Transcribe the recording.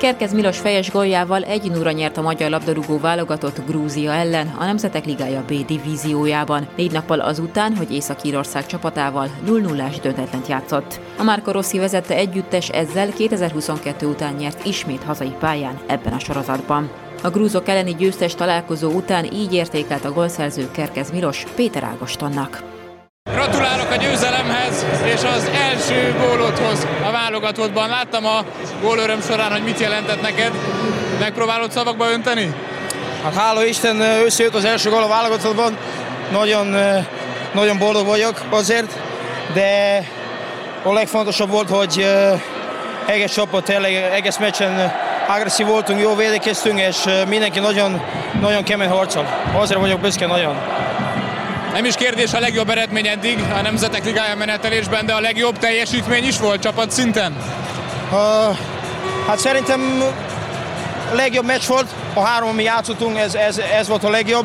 Kerkez Milos fejes góljával 1-0-ra nyert a magyar labdarúgó válogatott Grúzia ellen a Nemzetek Ligája B divíziójában, 4 nappal azután, hogy Észak-Írország csapatával 0-0-ás döntetlent játszott. A Marco Rossi vezette együttes ezzel 2022 után nyert ismét hazai pályán ebben a sorozatban. A grúzok elleni győztes találkozó után így értékelt a gólszerző Kerkez Milos Péter Ágostonnak. Gratulálok a győzelemhez és az első gólodhoz a válogatottban. Láttam a gólöröm során, hogy mit jelentett neked. Megpróbálod szavakba önteni? Hát hála Isten, összejött az első gól a válogatottban. Nagyon boldog vagyok azért, de a legfontosabb volt, hogy egész csapat, tényleg egész meccsen agresszív voltunk, jól védekeztünk, és mindenki nagyon kemény harcol. Azért vagyok büszke nagyon. Nem is kérdés a legjobb eredmény eddig a Nemzetek Ligája menetelésben, de a legjobb teljesítmény is volt csapatszinten? Hát szerintem legjobb meccs volt, a 3, ami játszottunk, ez volt a legjobb.